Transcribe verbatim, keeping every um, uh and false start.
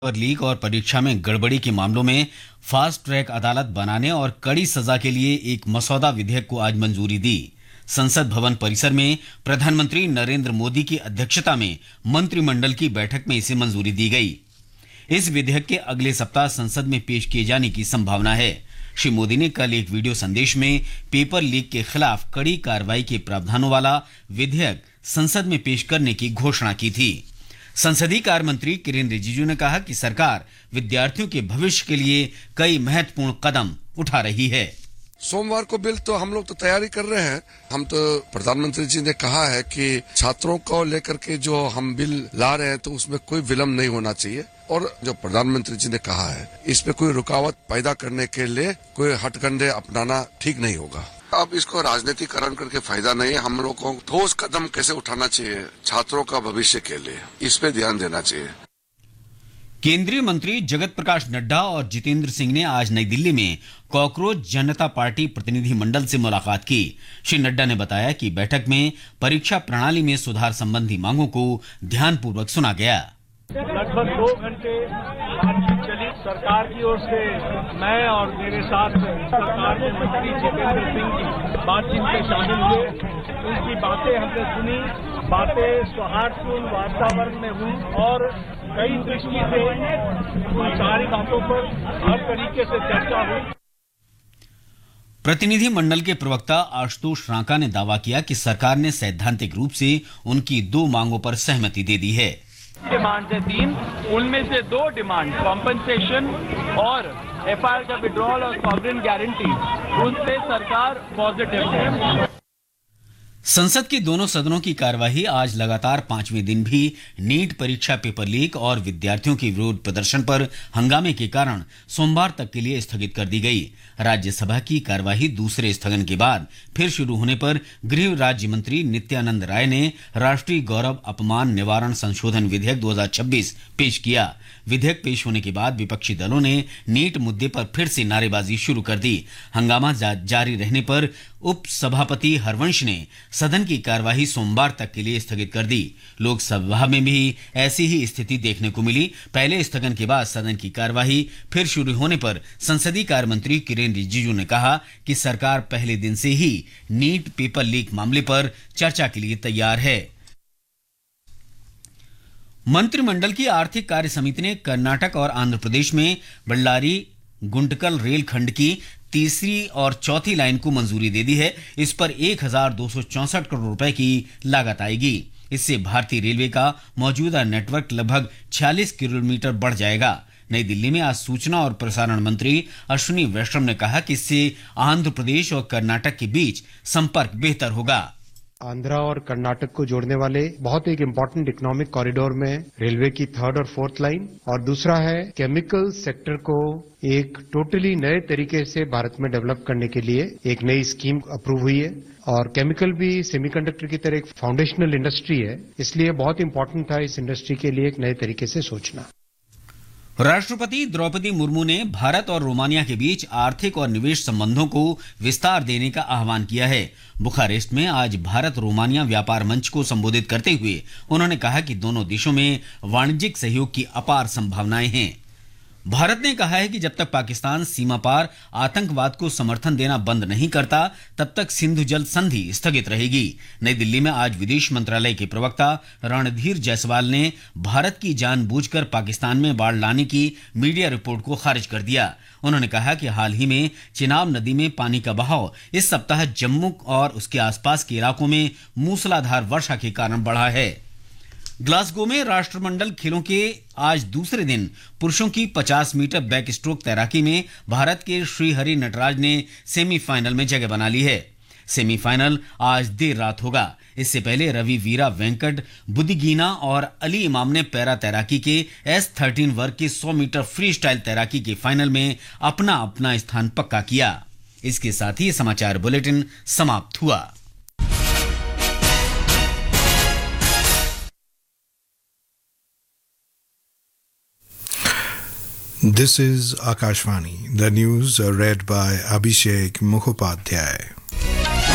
Paper leak और परीक्षा में गड़बड़ी के मामलों में फास्ट ट्रैक अदालत बनाने और कड़ी सजा के लिए एक मसौदा विधेयक को आज मंजूरी दी। संसद भवन परिसर में प्रधानमंत्री नरेंद्र मोदी की अध्यक्षता में मंत्रिमंडल की बैठक में इसे मंजूरी दी गई। इस विधेयक के अगले सप्ताह संसद में पेश किए जाने की संभावना है। श्री मोदी ने कल एक वीडियो संदेश में पेपर लीक के खिलाफ कड़ी कार्रवाई के प्रावधानों वाला विधेयक संसद में पेश करने की घोषणा की थी। संसदीय कार्य मंत्री किरेन रिजिजू ने कहा कि सरकार विद्यार्थियों के भविष्य के लिए कई महत्वपूर्ण कदम उठा रही है। सोमवार को बिल तो हम लोग तो तैयारी कर रहे हैं। हम तो प्रधानमंत्री जी ने कहा है कि छात्रों को लेकर के जो हम बिल ला रहे हैं तो उसमें कोई विलम्ब नहीं होना चाहिए, और जो प्रधानमंत्री जी ने कहा है इसमें कोई रुकावट पैदा करने के लिए कोई हथकंडे अपनाना ठीक नहीं होगा। अब इसको राजनीतिकरण करके फायदा नहीं है। हम लोग को ठोस कदम कैसे उठाना चाहिए छात्रों का भविष्य के लिए, इस पे ध्यान देना चाहिए। केंद्रीय मंत्री जगत प्रकाश नड्डा और जितेंद्र सिंह ने आज नई दिल्ली में कॉकरोच जनता पार्टी प्रतिनिधि मंडल से मुलाकात की। श्री नड्डा ने बताया कि बैठक में परीक्षा प्रणाली में सुधार संबंधी मांगों को ध्यानपूर्वक सुना गया। लगभग दो घंटे बातचीत चली। सरकार की ओर से मैं और मेरे साथ सरकार के मंत्री जितेंद्र सिंह जी बातचीत में शामिल हुए। उनकी बातें हमने सुनी। बातें सौहार्दपूर्ण वातावरण में हुई और कई दृष्टि से उन सारी बातों पर हर तरीके से चर्चा हुई। प्रतिनिधि मंडल के प्रवक्ता आशुतोष रांका ने दावा किया कि सरकार ने सैद्धांतिक रूप से उनकी दो मांगों पर सहमति दे दी है। डिमांड है तीन, उनमें से दो डिमांड कॉम्पनसेशन और एफआईआर का विड्रॉल और सॉवरेन गारंटी, उन पे सरकार पॉजिटिव है। संसद के दोनों सदनों की कार्यवाही आज लगातार पांचवें दिन भी नीट परीक्षा पेपर लीक और विद्यार्थियों के विरोध प्रदर्शन पर हंगामे के कारण सोमवार तक के लिए स्थगित कर दी गई। राज्यसभा की कार्यवाही दूसरे स्थगन के बाद फिर शुरू होने पर गृह राज्य मंत्री नित्यानंद राय ने राष्ट्रीय गौरव अपमान निवारण संशोधन विधेयक दो हज़ार छब्बीस पेश किया। विधेयक पेश होने के बाद विपक्षी दलों ने नीट मुद्दे पर फिर से नारेबाजी शुरू कर दी। हंगामा जा, जारी रहने पर उप सभापति हरवंश ने सदन की कार्यवाही सोमवार तक के लिए स्थगित कर दी। लोकसभा में भी ऐसी ही स्थिति देखने को मिली। पहले स्थगन के बाद सदन की कार्यवाही फिर शुरू होने पर संसदीय कार्य मंत्री किरेन रिजिजू ने कहा कि सरकार पहले दिन से ही नीट पेपर लीक मामले पर चर्चा के लिए तैयार है। मंत्रिमंडल की आर्थिक कार्य समिति ने कर्नाटक और आंध्र प्रदेश में बल्लारी गुंटकल रेल खंड की तीसरी और चौथी लाइन को मंजूरी दे दी है। इस पर एक हजार दो सौ चौसठ करोड़ रुपए की लागत आएगी। इससे भारतीय रेलवे का मौजूदा नेटवर्क लगभग छियालीस किलोमीटर बढ़ जाएगा। नई दिल्ली में आज सूचना और प्रसारण मंत्री अश्विनी वैष्णव ने कहा कि इससे आंध्र प्रदेश और कर्नाटक के बीच संपर्क बेहतर होगा। आंध्रा और कर्नाटक को जोड़ने वाले बहुत एक इम्पोर्टेंट इकोनॉमिक कॉरिडोर में रेलवे की थर्ड और फोर्थ लाइन, और दूसरा है केमिकल सेक्टर को एक टोटली नए तरीके से भारत में डेवलप करने के लिए एक नई स्कीम अप्रूव हुई है। और केमिकल भी सेमीकंडक्टर की तरह एक फाउंडेशनल इंडस्ट्री है, इसलिए बहुत इंपॉर्टेंट था इस इंडस्ट्री के लिए एक नए तरीके से सोचना। राष्ट्रपति द्रौपदी मुर्मू ने भारत और रोमानिया के बीच आर्थिक और निवेश संबंधों को विस्तार देने का आह्वान किया है। बुखारेस्ट में आज भारत रोमानिया व्यापार मंच को संबोधित करते हुए उन्होंने कहा कि दोनों देशों में वाणिज्यिक सहयोग की अपार संभावनाएं हैं। भारत ने कहा है कि जब तक पाकिस्तान सीमा पार आतंकवाद को समर्थन देना बंद नहीं करता तब तक सिंधु जल संधि स्थगित रहेगी। नई दिल्ली में आज विदेश मंत्रालय के प्रवक्ता रणधीर जायसवाल ने भारत की जानबूझकर पाकिस्तान में बाढ़ लाने की मीडिया रिपोर्ट को खारिज कर दिया। उन्होंने कहा कि हाल ही में चिनाब नदी में पानी का बहाव इस सप्ताह जम्मू और उसके आसपास के इलाकों में मूसलाधार वर्षा के कारण बढ़ा है। ग्लासगो में राष्ट्रमंडल खेलों के आज दूसरे दिन पुरुषों की पचास मीटर बैक स्ट्रोक तैराकी में भारत के श्रीहरि नटराज ने सेमीफाइनल में जगह बना ली है। सेमीफाइनल आज देर रात होगा। इससे पहले रवि वीरा वेंकट बुदिगीना और अली इमाम ने पैरा तैराकी के एस थर्टीन वर्ग के सौ मीटर फ्री स्टाइल तैराकी के फाइनल में अपना अपना स्थान पक्का किया। इसके साथ ही समाचार बुलेटिन समाप्त हुआ। This is Akashvani. The news are read by Abhishek Mukhopadhyay.